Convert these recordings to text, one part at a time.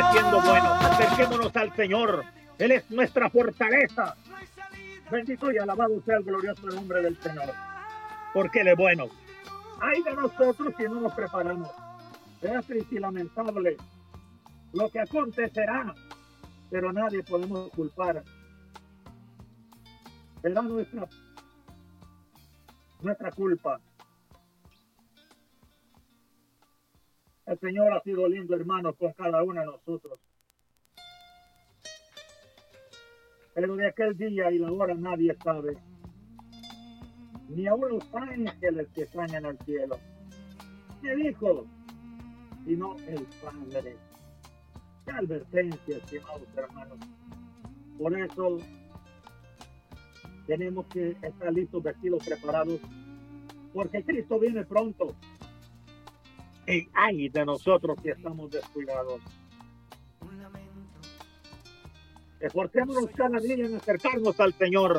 siendo bueno. Acerquémonos al Señor. Él es nuestra fortaleza. Bendito y alabado sea el glorioso nombre del Señor, porque Él es bueno. Ay de nosotros si no nos preparamos. Será triste y lamentable lo que acontecerá, pero nadie podemos culpar. Será nuestra culpa. El Señor ha sido lindo, hermanos, con cada uno de nosotros. Pero de aquel día y la hora nadie sabe. Ni aún los ángeles que están en el cielo. ¿Qué dijo? Sino el Padre. Qué advertencia, estimados hermanos. Por eso tenemos que estar listos, vestidos, preparados, porque Cristo viene pronto. Y ay de nosotros que estamos descuidados. Esforcémonos cada día en acercarnos al Señor,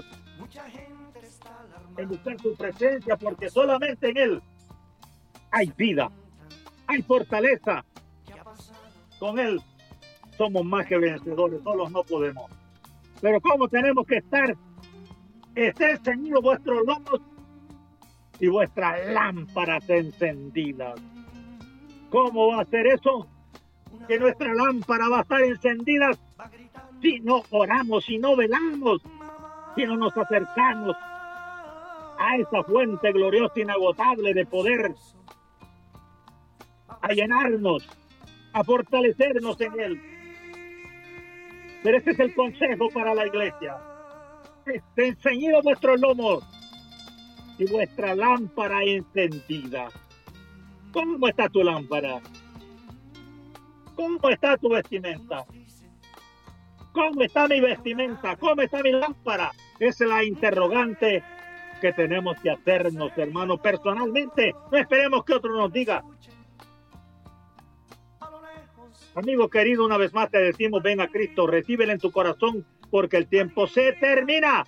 en buscar su presencia, porque solamente en Él hay vida, hay fortaleza. Con Él somos más que vencedores, solos no podemos. Pero ¿cómo tenemos que estar? Estén ceñidos vuestros lomos y vuestras lámparas encendidas. ¿Cómo va a ser eso? Que nuestra lámpara va a estar encendida si no oramos, si no velamos, si no nos acercamos a esa fuente gloriosa, inagotable de poder, a llenarnos, a fortalecernos en Él. Pero este es el consejo para la iglesia. Estén ceñidos vuestros lomos y vuestra lámpara encendida. ¿Cómo está tu lámpara? ¿Cómo está tu vestimenta? ¿Cómo está mi vestimenta? ¿Cómo está mi lámpara? Esa es la interrogante que tenemos que hacernos, hermanos, personalmente. No esperemos que otro nos diga. Amigo querido, una vez más te decimos, ven a Cristo, recíbele en tu corazón, porque el tiempo se termina.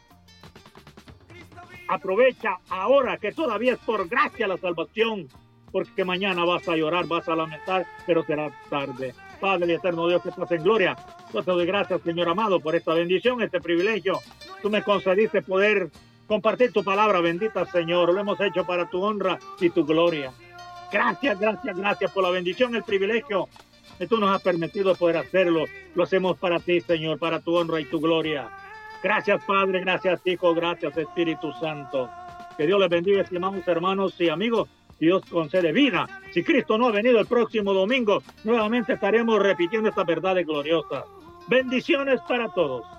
Aprovecha ahora que todavía es por gracia la salvación, porque mañana vas a llorar, vas a lamentar, pero será tarde. Padre y eterno Dios que estás en gloria, yo te doy gracias, Señor amado, por esta bendición, este privilegio. Tú me concediste poder compartir tu palabra, bendita Señor. Lo hemos hecho para tu honra y tu gloria. Gracias, gracias, gracias por la bendición, el privilegio que tú nos has permitido poder hacerlo. Lo hacemos para ti, Señor, para tu honra y tu gloria. Gracias, Padre, gracias, Hijo, gracias, Espíritu Santo. Que Dios les bendiga, estimados hermanos y amigos. Dios concede vida. Si Cristo no ha venido el próximo domingo, nuevamente estaremos repitiendo estas verdades gloriosas. Bendiciones para todos.